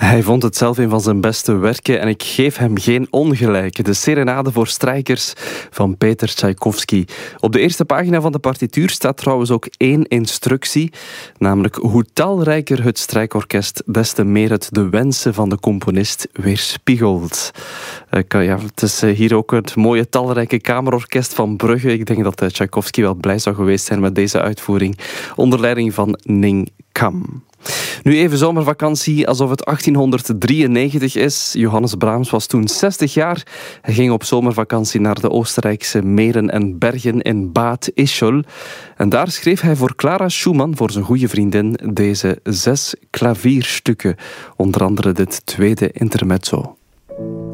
Hij vond het zelf een van zijn beste werken en ik geef hem geen ongelijk. De Serenade voor strijkers van Peter Tchaikovsky. Op de eerste pagina van de partituur staat trouwens ook 1 instructie, namelijk hoe talrijker het strijkorkest, des te meer het de wensen van de componist weerspiegelt. Het is hier ook het mooie talrijke kamerorkest van Brugge. Ik denk dat Tchaikovsky wel blij zou geweest zijn met deze uitvoering, onder leiding van Ning Kam. Nu even zomervakantie alsof het 1893 is. Johannes Brahms was toen 60 jaar. Hij ging op zomervakantie naar de Oostenrijkse meren en bergen in Bad Ischl. En daar schreef hij voor Clara Schumann, voor zijn goede vriendin, deze 6 klavierstukken. Onder andere dit tweede intermezzo.